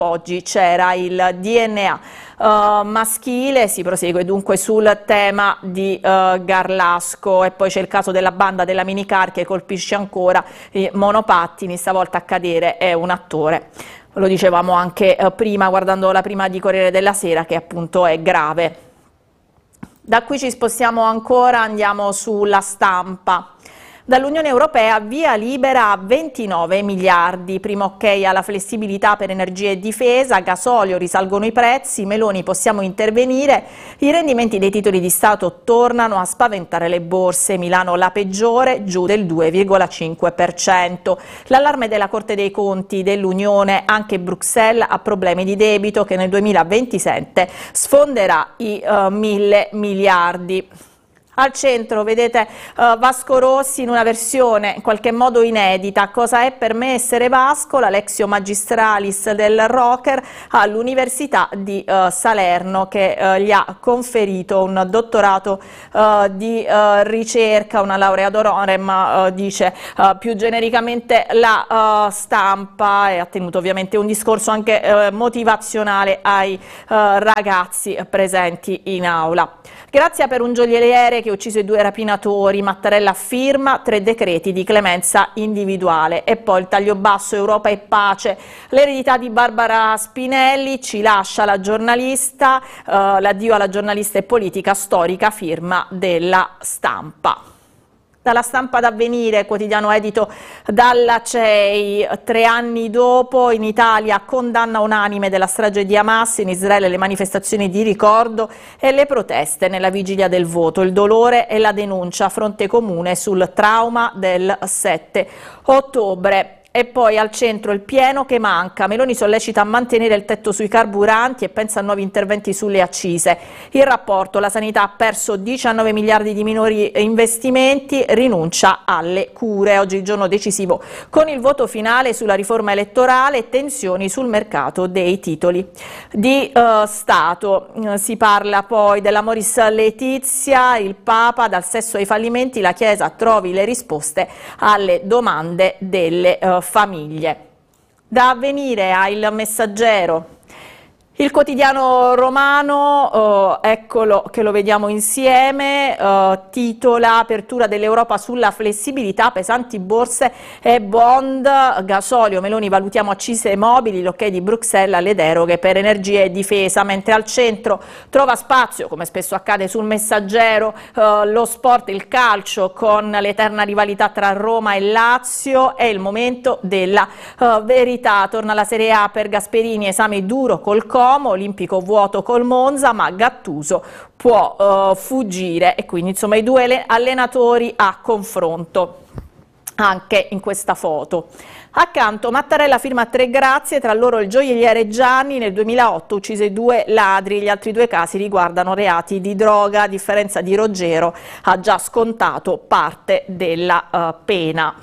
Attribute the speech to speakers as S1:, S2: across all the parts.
S1: oggi c'era il DNA maschile. Si prosegue dunque sul tema di Garlasco, e poi c'è il caso della banda della minicar che colpisce ancora i monopattini, stavolta a cadere è un attore. Lo dicevamo anche prima guardando la prima di Corriere della Sera, che appunto è grave. Da qui ci spostiamo ancora, andiamo sulla Stampa. Dall'Unione Europea via libera a 29 miliardi, primo ok alla flessibilità per energia e difesa, gasolio, risalgono i prezzi, Meloni possiamo intervenire, i rendimenti dei titoli di Stato tornano a spaventare le borse, Milano la peggiore, giù del 2,5%. L'allarme della Corte dei Conti dell'Unione, anche Bruxelles ha problemi di debito che nel 2027 sfonderà i 1.000 miliardi. Al centro vedete Vasco Rossi in una versione in qualche modo inedita. Cosa è per me essere Vasco? La Lexio Magistralis del rocker all'Università di Salerno, che gli ha conferito un dottorato di ricerca, una laurea d'honorem, dice più genericamente la Stampa, e ha tenuto ovviamente un discorso anche motivazionale ai ragazzi presenti in aula. Grazia per un gioielliere che ha ucciso i 2 rapinatori, Mattarella firma 3 decreti di clemenza individuale. E poi il taglio basso, Europa e pace, l'eredità di Barbara Spinelli, ci lascia la giornalista, l'addio alla giornalista e politica storica, firma della Stampa. Dalla Stampa d'Avvenire, quotidiano edito dalla CEI, 3 anni dopo in Italia condanna unanime della strage di Hamas, in Israele le manifestazioni di ricordo e le proteste nella vigilia del voto, il dolore e la denuncia, fronte comune sul trauma del 7 ottobre. E poi al centro il pieno che manca, Meloni sollecita a mantenere il tetto sui carburanti e pensa a nuovi interventi sulle accise. Il rapporto, la sanità ha perso 19 miliardi di minori investimenti, rinuncia alle cure. Oggi il giorno decisivo con il voto finale sulla riforma elettorale, tensioni sul mercato dei titoli di Stato. Si parla poi della Moris Letizia, il Papa, dal sesso ai fallimenti, la Chiesa trovi le risposte alle domande delle famiglie. Da Avvenire a Il Messaggero, il quotidiano romano, eccolo che lo vediamo insieme, titola apertura dell'Europa sulla flessibilità, pesanti borse e bond, gasolio, Meloni valutiamo accise mobili, l'ok di Bruxelles alle deroghe per energia e difesa, mentre al centro trova spazio, come spesso accade sul Messaggero, lo sport, il calcio con l'eterna rivalità tra Roma e Lazio, è il momento della verità, torna la Serie A per Gasperini, esame duro col Como, olimpico vuoto col Monza, ma Gattuso può fuggire, e quindi insomma i 2 allenatori a confronto anche in questa foto. Accanto Mattarella firma 3 grazie, tra loro il gioielliere Gianni, nel 2008 uccise 2 ladri, gli altri 2 casi riguardano reati di droga, a differenza di Roggero ha già scontato parte della pena.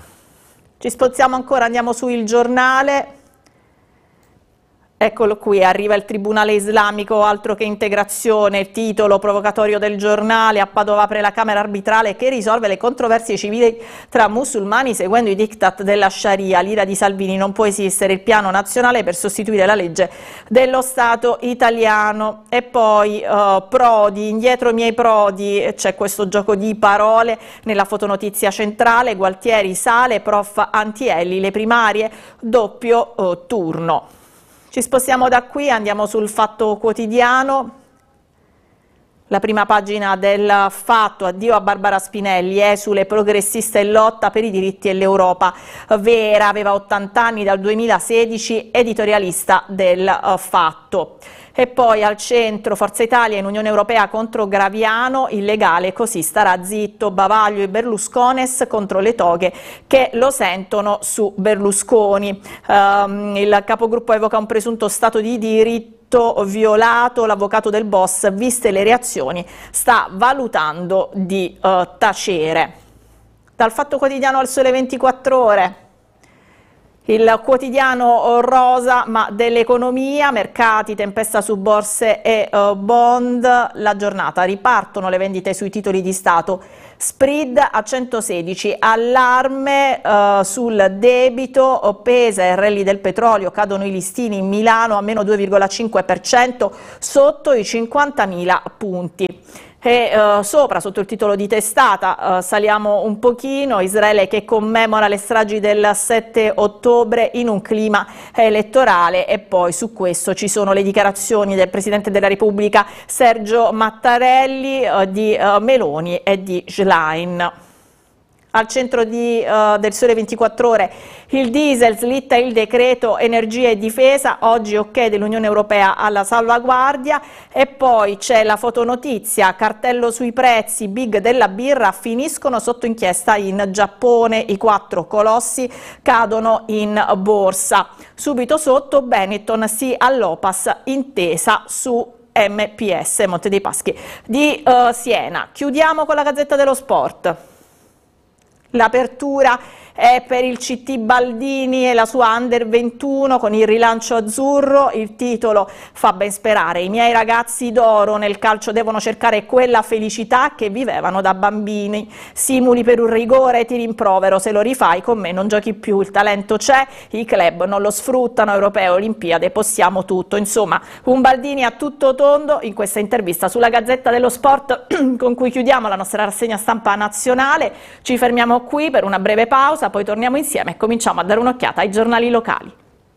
S1: Ci spostiamo ancora, andiamo su Il Giornale. Eccolo qui, arriva il Tribunale Islamico, altro che integrazione, il titolo provocatorio del Giornale, a Padova apre la Camera arbitrale che risolve le controversie civili tra musulmani seguendo i diktat della Sharia, l'ira di Salvini, non può esistere il piano nazionale per sostituire la legge dello Stato italiano. E poi Prodi, indietro miei Prodi, c'è questo gioco di parole nella fotonotizia centrale, Gualtieri sale, prof Antielli, le primarie, doppio turno. Ci spostiamo da qui, andiamo sul Fatto Quotidiano. La prima pagina del Fatto, addio a Barbara Spinelli, esule progressista in lotta per i diritti e l'Europa vera, aveva 80 anni dal 2016, editorialista del Fatto. E poi al centro Forza Italia in Unione Europea contro Graviano, illegale così starà zitto, Bavaglio e Berluscones contro le toghe che lo sentono su Berlusconi. Il capogruppo evoca un presunto stato di diritto violato, l'avvocato del boss, viste le reazioni, sta valutando di tacere. Dal Fatto Quotidiano al Sole 24 Ore. Il quotidiano rosa ma dell'economia, mercati, tempesta su borse e bond, la giornata, ripartono le vendite sui titoli di Stato, Spread a 116, allarme sul debito, pesa il rally del petrolio, cadono i listini in Milano a meno 2,5% sotto i 50.000 punti. E sopra, sotto il titolo di testata, saliamo un pochino, Israele che commemora le stragi del 7 ottobre in un clima elettorale, e poi su questo ci sono le dichiarazioni del Presidente della Repubblica Sergio Mattarelli, di Meloni e di Schlein. Al centro del Sole 24 Ore, il diesel, slitta il decreto energia e difesa, oggi ok dell'Unione Europea alla salvaguardia, e poi c'è la fotonotizia, cartello sui prezzi, big della birra finiscono sotto inchiesta in Giappone, i 4 colossi cadono in borsa. Subito sotto Benetton sì all'Opas, intesa su MPS, Monte dei Paschi di Siena. Chiudiamo con la Gazzetta dello Sport. L'apertura è per il CT Baldini e la sua Under 21 con il rilancio azzurro, il titolo fa ben sperare, i miei ragazzi d'oro nel calcio devono cercare quella felicità che vivevano da bambini, simuli per un rigore, ti rimprovero, se lo rifai con me non giochi più, il talento c'è, i club non lo sfruttano, europeo, olimpiade, possiamo tutto, insomma un Baldini a tutto tondo in questa intervista sulla Gazzetta dello Sport con cui chiudiamo la nostra rassegna stampa nazionale. Ci fermiamo qui per una breve pausa, poi torniamo insieme e cominciamo a dare un'occhiata ai giornali locali.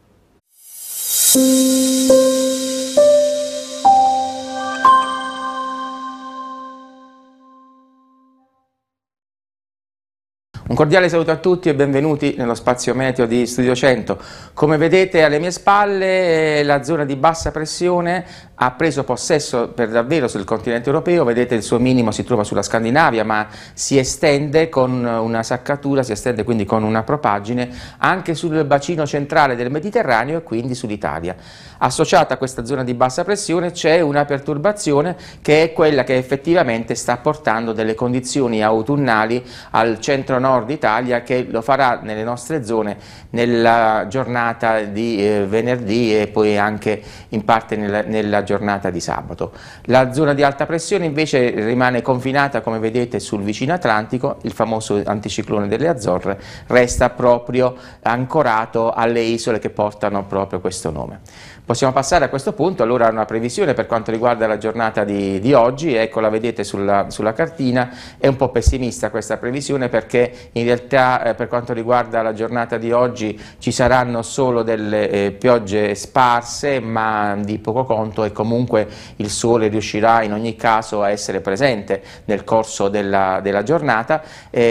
S2: Un cordiale saluto a tutti e benvenuti nello spazio meteo di Studio 100. Come vedete alle mie spalle la zona di bassa pressione ha preso possesso per davvero sul continente europeo, vedete il suo minimo si trova sulla Scandinavia ma si estende con una saccatura, si estende quindi con una propaggine anche sul bacino centrale del Mediterraneo e quindi sull'Italia. Associata a questa zona di bassa pressione c'è una perturbazione che è quella che effettivamente sta portando delle condizioni autunnali al centro-nord Italia, che lo farà nelle nostre zone nella giornata di venerdì e poi anche in parte nella giornata di sabato. La zona di alta pressione invece rimane confinata, come vedete, sul vicino Atlantico, il famoso anticiclone delle Azzorre resta proprio ancorato alle isole che portano proprio questo nome. Possiamo passare a questo punto allora a una previsione per quanto riguarda la giornata di oggi, ecco la vedete sulla cartina, è un po' pessimista questa previsione perché in realtà per quanto riguarda la giornata di oggi ci saranno solo delle piogge sparse ma di poco conto e comunque il sole riuscirà in ogni caso a essere presente nel corso della giornata,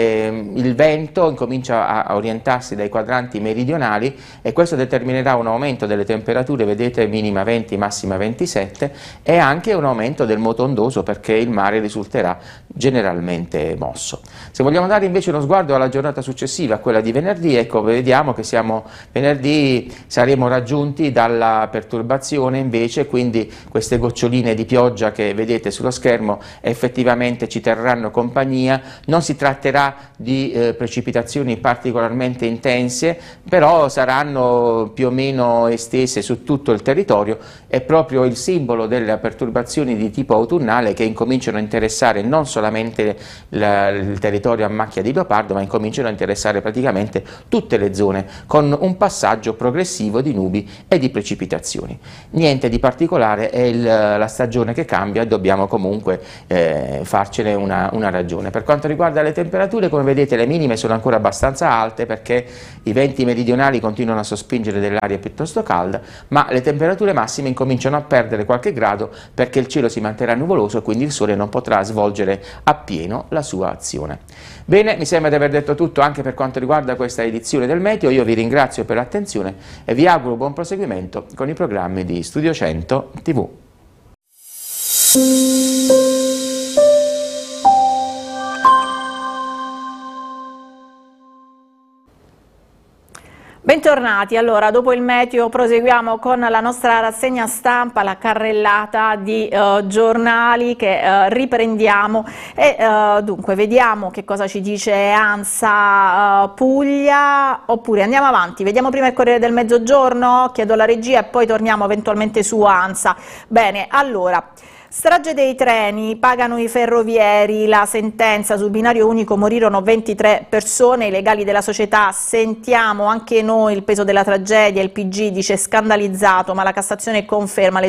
S2: il vento incomincia a orientarsi dai quadranti meridionali e questo determinerà un aumento delle temperature, vedete minima 20, massima 27 e anche un aumento del moto ondoso perché il mare risulterà generalmente mosso. Se vogliamo dare invece uno sguardo alla giornata successiva, quella di venerdì, ecco vediamo che venerdì saremo raggiunti dalla perturbazione invece, quindi queste goccioline di pioggia che vedete sullo schermo effettivamente ci terranno compagnia, non si tratterà di precipitazioni particolarmente intense, però saranno più o meno estese su tutto il territorio, è proprio il simbolo delle perturbazioni di tipo autunnale che incominciano a interessare non solamente il territorio a macchia di leopardo, ma incominciano a interessare praticamente tutte le zone con un passaggio progressivo di nubi e di precipitazioni. Niente di particolare, è la stagione che cambia e dobbiamo comunque farcene una ragione. Per quanto riguarda le temperature, come vedete le minime sono ancora abbastanza alte perché i venti meridionali continuano a sospingere dell'aria piuttosto calda, ma le temperature massime incominciano a perdere qualche grado perché il cielo si manterrà nuvoloso e quindi il sole non potrà svolgere appieno la sua azione. Bene, mi sembra di aver detto tutto anche per quanto riguarda questa edizione del Meteo, io vi ringrazio per l'attenzione e vi auguro buon proseguimento con i programmi di Studio 100 TV.
S1: Bentornati, allora dopo il meteo proseguiamo con la nostra rassegna stampa, la carrellata di giornali che riprendiamo e dunque vediamo che cosa ci dice ANSA Puglia, oppure andiamo avanti, vediamo prima il Corriere del Mezzogiorno, chiedo alla regia e poi torniamo eventualmente su ANSA. Bene, allora Strage dei treni, pagano i ferrovieri, la sentenza sul binario unico, morirono 23 persone, i legali della società, sentiamo anche noi il peso della tragedia, il PG dice scandalizzato, ma la Cassazione conferma le